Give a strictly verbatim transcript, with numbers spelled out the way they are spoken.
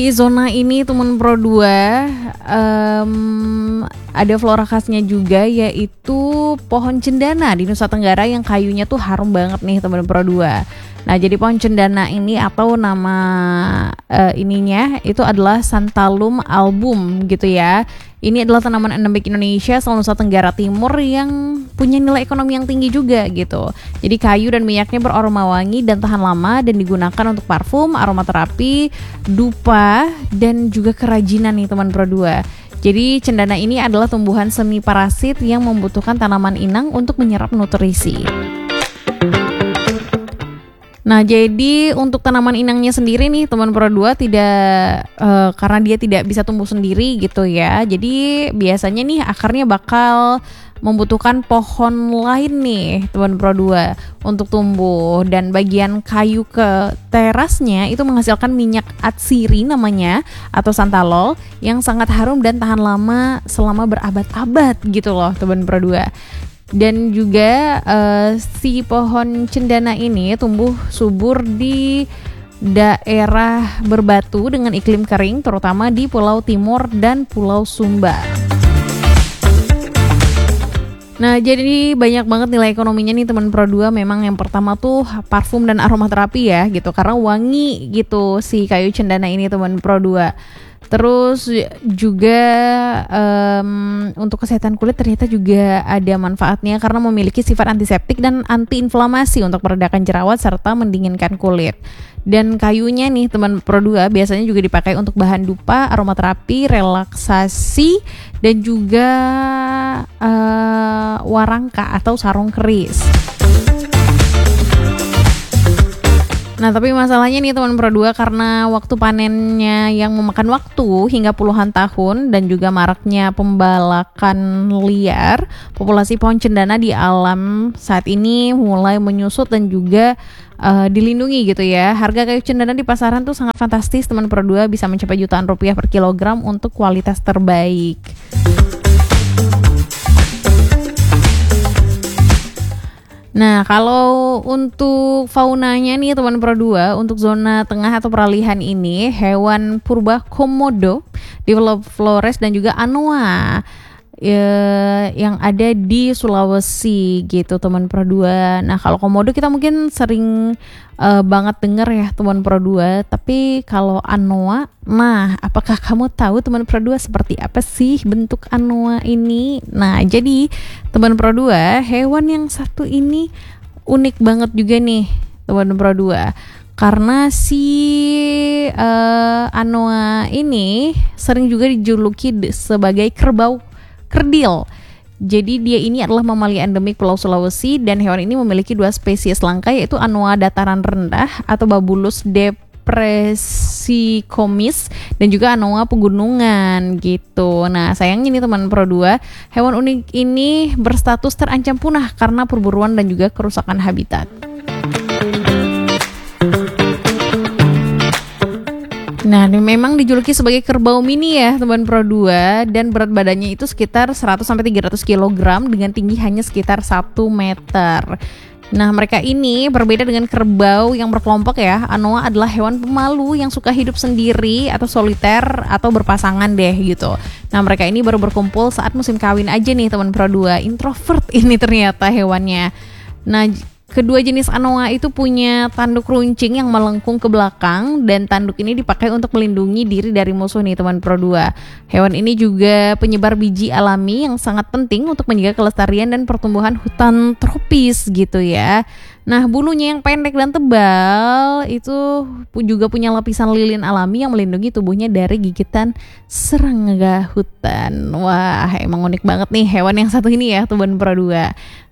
Di zona ini teman Pro dua um, ada flora khasnya juga, yaitu pohon cendana di Nusa Tenggara yang kayunya tuh harum banget nih teman Pro dua. Nah, jadi pohon cendana ini atau nama uh, ininya itu adalah Santalum album gitu ya. Ini adalah tanaman endemik Indonesia asal Nusa Tenggara Timur yang punya nilai ekonomi yang tinggi juga gitu. Jadi kayu dan minyaknya beraroma wangi dan tahan lama dan digunakan untuk parfum, aromaterapi, dupa, dan juga kerajinan nih teman Pro dua. Jadi cendana ini adalah tumbuhan semi parasit yang membutuhkan tanaman inang untuk menyerap nutrisi. Nah, jadi untuk tanaman inangnya sendiri nih teman Pro dua tidak uh, karena dia tidak bisa tumbuh sendiri gitu ya. Jadi biasanya nih akarnya bakal membutuhkan pohon lain nih teman Pro dua untuk tumbuh, dan bagian kayu ke terasnya itu menghasilkan minyak atsiri namanya atau santalol yang sangat harum dan tahan lama selama berabad-abad gitu loh teman Pro dua. Dan juga uh, si pohon cendana ini tumbuh subur di daerah berbatu dengan iklim kering, terutama di Pulau Timur dan Pulau Sumba. Nah, jadi banyak banget nilai ekonominya nih teman Pro dua. Memang yang pertama tuh parfum dan aromaterapi ya gitu, karena wangi gitu si kayu cendana ini teman Pro dua. Terus juga um, untuk kesehatan kulit ternyata juga ada manfaatnya karena memiliki sifat antiseptik dan antiinflamasi untuk meredakan jerawat serta mendinginkan kulit. Dan kayunya nih teman Pro dua biasanya juga dipakai untuk bahan dupa, aromaterapi, relaksasi, dan juga uh, warangka atau sarung keris. Nah, tapi masalahnya nih teman Pro dua, karena waktu panennya yang memakan waktu hingga puluhan tahun dan juga maraknya pembalakan liar, populasi pohon cendana di alam saat ini mulai menyusut dan juga uh, dilindungi gitu ya. Harga kayu cendana di pasaran tuh sangat fantastis teman Pro dua, bisa mencapai jutaan rupiah per kilogram untuk kualitas terbaik. Nah, kalau untuk faunanya nih teman Pro dua, untuk zona tengah atau peralihan ini hewan purba komodo, develop Flores, dan juga anoa ya, yang ada di Sulawesi gitu teman Pro dua. Nah, kalau komodo kita mungkin sering uh, banget denger ya teman Pro dua, tapi kalau anoa, nah apakah kamu tahu teman Pro dua seperti apa sih bentuk anoa ini? Nah, jadi teman Pro dua, hewan yang satu ini unik banget juga nih teman Pro dua, karena si uh, anoa ini sering juga dijuluki sebagai kerbau kerdil. Jadi dia ini adalah mamalia endemik Pulau Sulawesi, dan hewan ini memiliki dua spesies langka, yaitu anoa dataran rendah atau Babulus depressicomis dan juga anoa pegunungan gitu. Nah, sayangnya nih teman Pro dua, hewan unik ini berstatus terancam punah karena perburuan dan juga kerusakan habitat. Nah, memang dijuluki sebagai kerbau mini ya teman Pro dua, dan berat badannya itu sekitar seratus sampai tiga ratus kilogram dengan tinggi hanya sekitar satu meter. Nah, mereka ini berbeda dengan kerbau yang berkelompok ya. Anoa adalah hewan pemalu yang suka hidup sendiri atau soliter atau berpasangan deh gitu. Nah, mereka ini baru berkumpul saat musim kawin aja nih teman Pro dua. Introvert ini ternyata hewannya. Nah, kedua jenis anoa itu punya tanduk runcing yang melengkung ke belakang, dan tanduk ini dipakai untuk melindungi diri dari musuh nih teman Pro dua. Hewan ini juga penyebar biji alami yang sangat penting untuk menjaga kelestarian dan pertumbuhan hutan tropis gitu ya. Nah, bulunya yang pendek dan tebal itu juga punya lapisan lilin alami yang melindungi tubuhnya dari gigitan serangga hutan. Wah, emang unik banget nih hewan yang satu ini ya teman Pro dua.